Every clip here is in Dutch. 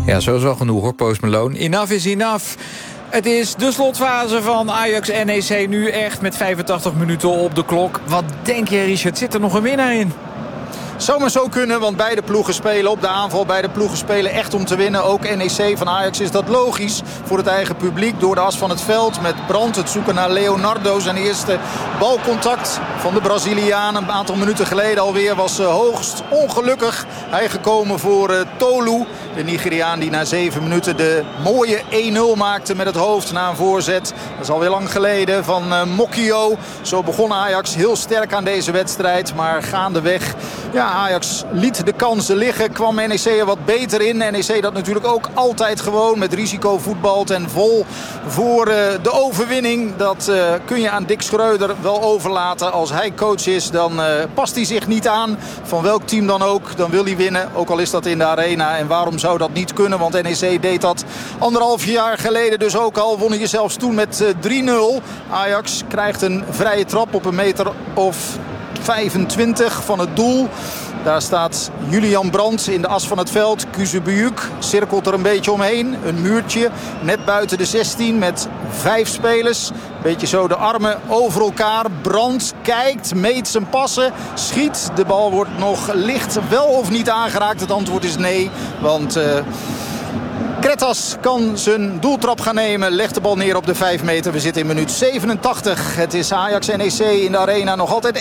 Ja, zo is wel genoeg hoor, Post Malone. Enough is enough. Het is de slotfase van Ajax-NEC nu echt met 85 minuten op de klok. Wat denk je, Richard? Zit er nog een winnaar in? Zou maar zo kunnen, want beide ploegen spelen op de aanval. Beide ploegen spelen echt om te winnen. Ook NEC van Ajax is dat logisch voor het eigen publiek. Door de as van het veld met Brandt het zoeken naar Leonardo. Zijn eerste balcontact van de Braziliaan een aantal minuten geleden alweer was hoogst ongelukkig. Hij gekomen voor Tolu. De Nigeriaan die na 7 minuten de mooie 1-0 maakte met het hoofd na een voorzet. Dat is alweer lang geleden van Mokio. Zo begon Ajax heel sterk aan deze wedstrijd. Maar gaandeweg, ja, Ajax liet de kansen liggen. Kwam NEC er wat beter in. NEC dat natuurlijk ook altijd gewoon met risico voetbalt en vol voor de overwinning. Dat kun je aan Dick Schreuder wel overlaten. Als hij coach is, dan past hij zich niet aan. Van welk team dan ook. Dan wil hij winnen. Ook al is dat in de arena. En waarom zou dat niet kunnen? Want NEC deed dat 1,5 jaar geleden dus ook al. Won je zelfs toen met 3-0. Ajax krijgt een vrije trap op een meter of 25 van het doel. Daar staat Julian Brandt in de as van het veld. Kuzebujuk cirkelt er een beetje omheen. Een muurtje net buiten de 16 met 5 spelers. Beetje zo de armen over elkaar. Brandt kijkt, meet zijn passen, schiet. De bal wordt nog licht wel of niet aangeraakt. Het antwoord is nee, want Kretas kan zijn doeltrap gaan nemen. Legt de bal neer op de 5 meter. We zitten in minuut 87. Het is Ajax-NEC in de arena nog altijd 1-1.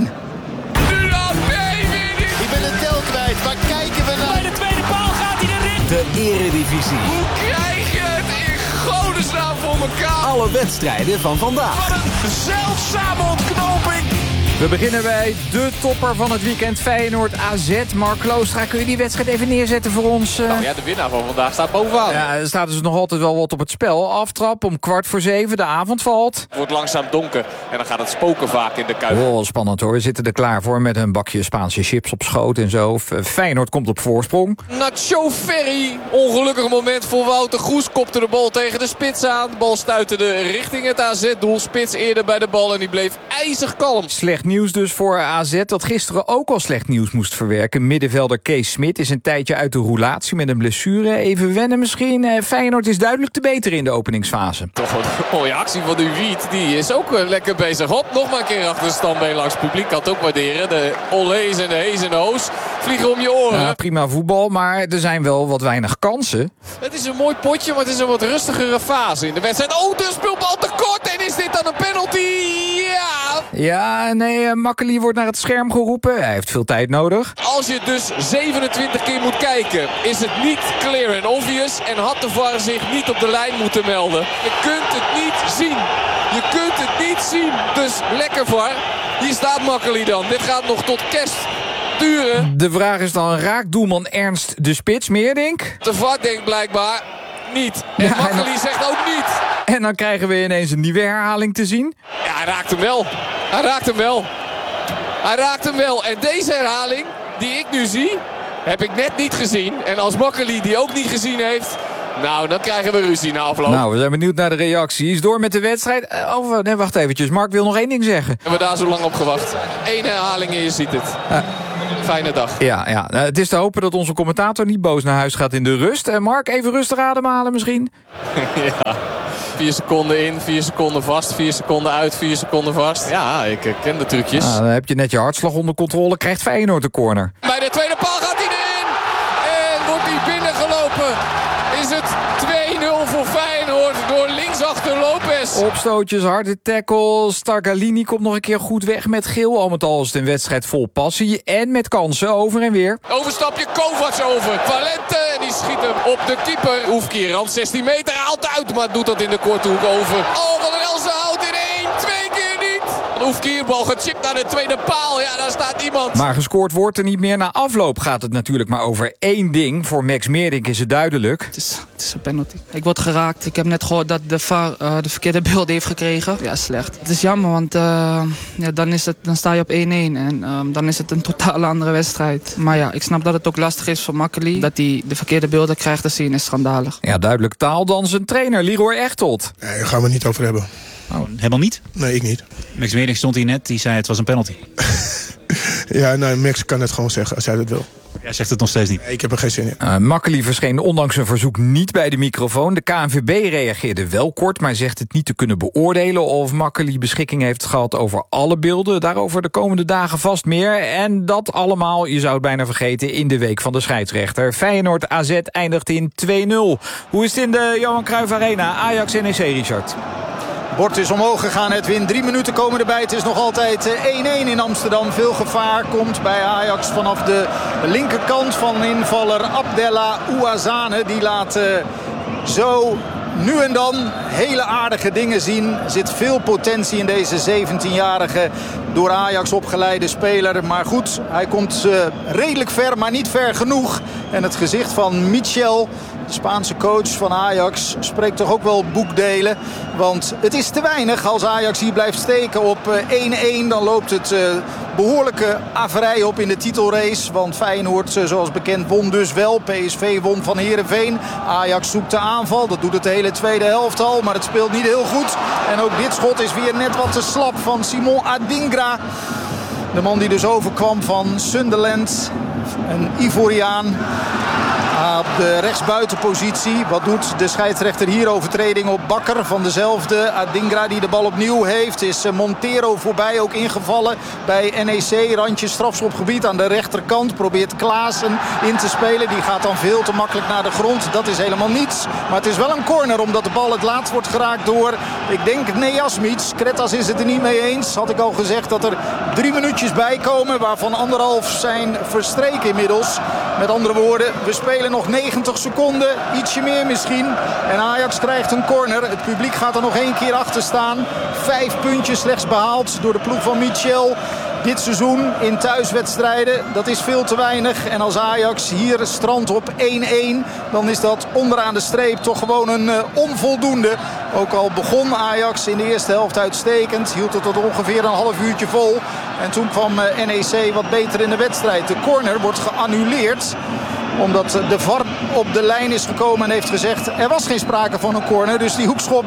Ik ben de tel kwijt. Waar kijken we naar? Bij de tweede paal gaat hij erin. De Eredivisie. Hoe krijg je het in godesnaam voor elkaar? Alle wedstrijden van vandaag. Wat een zeldzame ontknoping. We beginnen bij de topper van het weekend. Feyenoord AZ. Mark Kloostra, kun je die wedstrijd even neerzetten voor ons? Nou ja, de winnaar van vandaag staat bovenaan. Ja, er staat dus nog altijd wel wat op het spel. Aftrap om 6:15, de avond valt. Het wordt langzaam donker en dan gaat het spoken vaak in de Kuip. Oh, spannend hoor. We zitten er klaar voor met een bakje Spaanse chips op schoot en zo. Feyenoord komt op voorsprong. Nacho Ferry, ongelukkig moment voor Wouter Goes. Kopte de bal tegen de spits aan. De bal stuiterde richting het AZ-doel. Spits eerder bij de bal en die bleef ijzig kalm. Slecht nieuws dus voor AZ, dat gisteren ook al slecht nieuws moest verwerken. Middenvelder Kees Smit is een tijdje uit de roulatie met een blessure. Even wennen misschien. Feyenoord is duidelijk te beter in de openingsfase. Toch een mooie actie van de Wiet. Die is ook lekker bezig. Hop, nog maar een keer achter de standbeen langs het publiek. Kan het ook waarderen. De ollees en de hees en de hoos vliegen om je oren. Ja, prima voetbal, maar er zijn wel wat weinig kansen. Het is een mooi potje, maar het is een wat rustigere fase in de wedstrijd. Oh, de speelbal tekort. En is dit dan een penalty? Ja. Ja, nee, Makkeli wordt naar het scherm geroepen. Hij heeft veel tijd nodig. Als je dus 27 keer moet kijken, is het niet clear and obvious. En had de VAR zich niet op de lijn moeten melden. Je kunt het niet zien. Je kunt het niet zien. Dus lekker VAR. Hier staat Makkeli dan. Dit gaat nog tot kerst duren. De vraag is dan, raakt doelman Ernst de spits? Meerdink? De VAR denkt blijkbaar niet. En Ja, Makkeli zegt ook niet. En dan krijgen we ineens een nieuwe herhaling te zien. Ja, hij raakt hem wel. Hij raakt hem wel. Hij raakt hem wel. En deze herhaling, die ik nu zie, heb ik net niet gezien. En als Makkeli die ook niet gezien heeft, nou, dan krijgen we ruzie na afloop. Nou, we zijn benieuwd naar de reacties. Door met de wedstrijd. Nee, wacht eventjes. Mark wil nog één ding zeggen. Hebben we daar zo lang op gewacht. Eén herhaling en je ziet het. Fijne dag. Ja. Het is te hopen dat onze commentator niet boos naar huis gaat in de rust. Mark, even rustig ademhalen misschien? Ja. 4 seconden in, 4 seconden vast, 4 seconden uit, 4 seconden vast. Ja, ik ken de trucjes. Nou, dan heb je net je hartslag onder controle. Krijgt Feyenoord de corner. Bij de tweede paal gaat hij erin. En wordt hij binnengelopen. Is het 2-0 voor Feyenoord door linksachter Lopez. Opstootjes, harde tackles. Stargalini komt nog een keer goed weg met geel. Al met al is het een wedstrijd vol passie. En met kansen over en weer. Overstapje Kovacs over. Valente en die schiet hem op de keeper. Oefkier, rand 16 meter, haalt uit. Maar doet dat in de korte hoek over. Oh, wat een Elze houdt in 1, 2 keer niet. Een Oefkierbal gechipt naar de tweede paal. Ja, daar staat iemand. Maar gescoord wordt er niet meer. Na afloop gaat het natuurlijk maar over één ding. Voor Max Meerdink is het duidelijk. Het is een penalty. Ik word geraakt. Ik heb net gehoord dat de VAR de verkeerde beelden heeft gekregen. Ja, slecht. Het is jammer, want dan sta je op 1-1. En dan is het een totaal andere wedstrijd. Maar ja, ik snap dat het ook lastig is voor Makkeli. Dat hij de verkeerde beelden krijgt te zien is schandalig. Ja, duidelijk taal dan zijn trainer Leroy Echtold. Nee, daar gaan we het niet over hebben. Oh, helemaal niet? Nee, ik niet. Max Meerdink stond hier net, die zei het was een penalty. Ja, nou, Max kan het gewoon zeggen als hij dat wil. Jij zegt het nog steeds niet. Nee, ik heb er geen zin in. Makkely verscheen ondanks een verzoek niet bij de microfoon. De KNVB reageerde wel kort, maar zegt het niet te kunnen beoordelen of Makkely beschikking heeft gehad over alle beelden. Daarover de komende dagen vast meer. En dat allemaal, je zou het bijna vergeten, in de week van de scheidsrechter. Feyenoord AZ eindigt in 2-0. Hoe is het in de Johan Cruijff Arena? Ajax NEC, Richard. Bord is omhoog gegaan, Edwin. 3 minuten komen erbij. Het is nog altijd 1-1 in Amsterdam. Veel gevaar komt bij Ajax vanaf de linkerkant van invaller Abdella Ouazzane. Die laat zo nu en dan hele aardige dingen zien. Er zit veel potentie in deze 17-jarige door Ajax opgeleide speler. Maar goed, hij komt redelijk ver, maar niet ver genoeg. En het gezicht van Michel, de Spaanse coach van Ajax, spreekt toch ook wel boekdelen. Want het is te weinig als Ajax hier blijft steken op 1-1. Dan loopt het behoorlijke averij op in de titelrace. Want Feyenoord, zoals bekend, won dus wel. PSV won van Heerenveen. Ajax zoekt de aanval. Dat doet het de hele tweede helft al. Maar het speelt niet heel goed. En ook dit schot is weer net wat te slap van Simon Adingra. De man die dus overkwam van Sunderland. Een Ivoriaan. Op de rechtsbuitenpositie. Wat doet de scheidsrechter hier? Overtreding op Bakker van dezelfde Adingra die de bal opnieuw heeft. Is Montero voorbij, ook ingevallen bij NEC. Randje strafschopgebied aan de rechterkant. Probeert Klaassen in te spelen. Die gaat dan veel te makkelijk naar de grond. Dat is helemaal niets. Maar het is wel een corner omdat de bal het laatst wordt geraakt door, ik denk, Nejasmic. Kretas is het er niet mee eens. Had ik al gezegd dat er 3 minuutjes bij komen. Waarvan 1,5 zijn verstreken inmiddels. Met andere woorden, we spelen nog 90 seconden, ietsje meer misschien. En Ajax krijgt een corner. Het publiek gaat er nog 1 keer achter staan. 5 puntjes slechts behaald door de ploeg van Michel. Dit seizoen in thuiswedstrijden, dat is veel te weinig. En als Ajax hier strandt op 1-1, dan is dat onderaan de streep toch gewoon een onvoldoende. Ook al begon Ajax in de eerste helft uitstekend, hield het tot ongeveer een half uurtje vol. En toen kwam NEC wat beter in de wedstrijd. De corner wordt geannuleerd omdat de VAR op de lijn is gekomen en heeft gezegd, er was geen sprake van een corner. Dus die hoekschop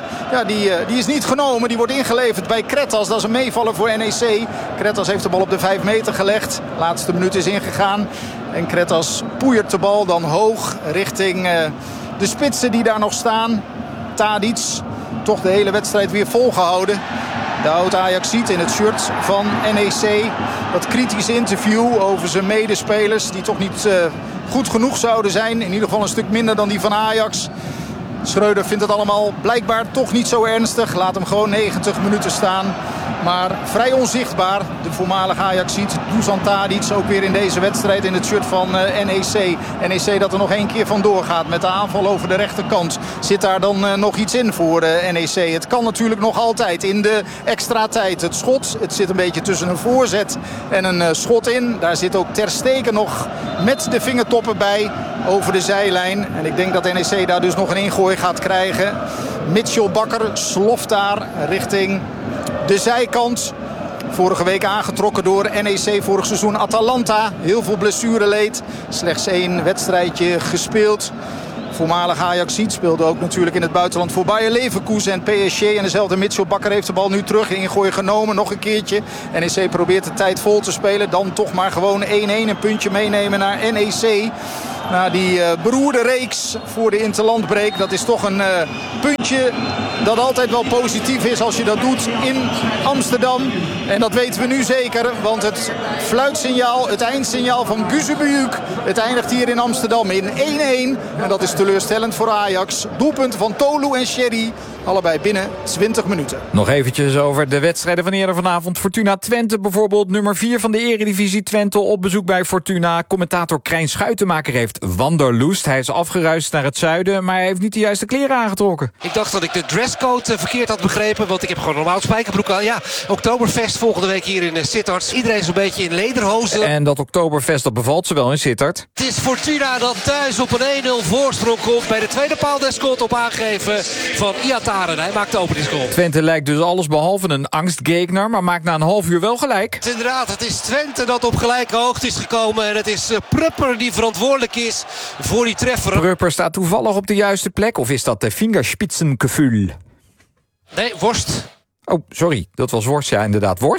die is niet genomen. Die wordt ingeleverd bij Kretas. Dat is een meevaller voor NEC. Kretas heeft de bal op de 5 meter gelegd. Laatste minuut is ingegaan. En Kretas poeiert de bal dan hoog richting de spitsen die daar nog staan. Tadic, toch de hele wedstrijd weer volgehouden. De oud-Ajax ziet in het shirt van NEC dat kritische interview over zijn medespelers die toch niet goed genoeg zouden zijn. In ieder geval een stuk minder dan die van Ajax. Schreuder vindt het allemaal blijkbaar toch niet zo ernstig. Laat hem gewoon 90 minuten staan. Maar vrij onzichtbaar. De voormalige Ajaxiet Dusan Tadic ook weer in deze wedstrijd in het shirt van NEC. NEC dat er nog 1 keer vandoor gaat met de aanval over de rechterkant. Zit daar dan nog iets in voor NEC? Het kan natuurlijk nog altijd in de extra tijd. Het schot, het zit een beetje tussen een voorzet en een schot in. Daar zit ook Ter Stegen nog met de vingertoppen bij over de zijlijn. En ik denk dat NEC daar dus nog een ingooi gaat krijgen. Mitchell Bakker sloft daar richting de zijkant. Vorige week aangetrokken door NEC vorig seizoen Atalanta. Heel veel blessureleed. Slechts 1 wedstrijdje gespeeld. Voormalig Ajaxiet speelde ook natuurlijk in het buitenland voor Bayer Leverkusen en PSG. En dezelfde Mitchell Bakker heeft de bal nu terug. Ingooi genomen, nog een keertje. NEC probeert de tijd vol te spelen. Dan toch maar gewoon 1-1, een puntje meenemen naar NEC. Na die beroerde reeks voor de interlandbreak. Dat is toch een puntje dat altijd wel positief is als je dat doet in Amsterdam. En dat weten we nu zeker. Want het fluitsignaal, het eindsignaal van Guzebujuk, het eindigt hier in Amsterdam in 1-1. En dat is teleurstellend voor Ajax. Doelpunten van Tolu en Sherry. Allebei binnen 20 minuten. Nog eventjes over de wedstrijden van eerder vanavond. Fortuna Twente bijvoorbeeld, nummer 4 van de Eredivisie. Twente op bezoek bij Fortuna. Commentator Krijn Schuitenmaker heeft wanderlust. Hij is afgeruist naar het zuiden, maar hij heeft niet de juiste kleren aangetrokken. Ik dacht dat ik de dresscode verkeerd had begrepen, want ik heb gewoon normaal spijkerbroek aan. Ja, Oktoberfest volgende week hier in Sittard. Iedereen is een beetje in lederhozen. En dat Oktoberfest, dat bevalt ze wel in Sittard. Het is Fortuna dat thuis op een 1-0 voorsprong komt. Bij de tweede paal Descott op aangeven van Iataren. Hij maakt de openingsgoal. Twente lijkt dus alles behalve een angstgegner, maar maakt na een half uur wel gelijk. Inderdaad, het is Twente dat op gelijke hoogte is gekomen. En het is Prupper die verantwoordelijk is voor die treffer. Prupper staat toevallig op de juiste plek, of is dat de Fingerspitzengefühl? Nee, Worst. Oh, sorry, dat was Worst, ja inderdaad, Worst.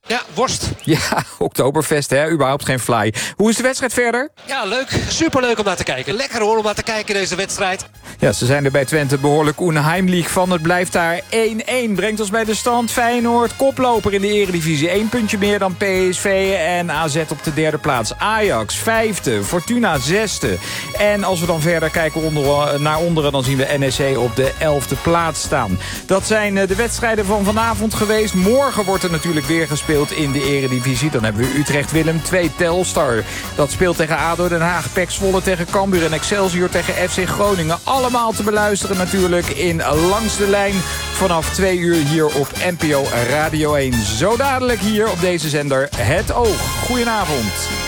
Ja, worst. Ja, Oktoberfest, hè? Überhaupt geen fly. Hoe is de wedstrijd verder? Ja, leuk. Superleuk om naar te kijken. Lekker hoor om naar te kijken deze wedstrijd. Ja, ze zijn er bij Twente behoorlijk onheimlich van. Het blijft daar 1-1. Brengt ons bij de stand. Feyenoord, koploper in de Eredivisie. 1 puntje meer dan PSV en AZ op de 3e plaats. Ajax 5e, Fortuna 6e. En als we dan verder kijken naar onderen, dan zien we NEC op de 11e plaats staan. Dat zijn de wedstrijden van vanavond geweest. Morgen wordt er natuurlijk weer gespeeld in de Eredivisie. Dan hebben we Utrecht-Willem 2 Telstar. Dat speelt tegen ADO Den Haag. PEC Zwolle tegen Cambuur en Excelsior tegen FC Groningen. Allemaal te beluisteren natuurlijk in Langs de Lijn. Vanaf 2 uur hier op NPO Radio 1. Zo dadelijk hier op deze zender Het Oog. Goedenavond.